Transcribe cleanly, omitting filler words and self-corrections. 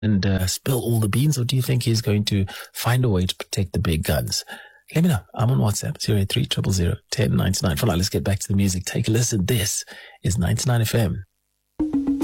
and spill all the beans, or do you think he's going to find a way to protect the big guns? Let me know. I'm on WhatsApp, 083 000 1099. For now, let's get back to the music. Take a listen. This is 99 FM.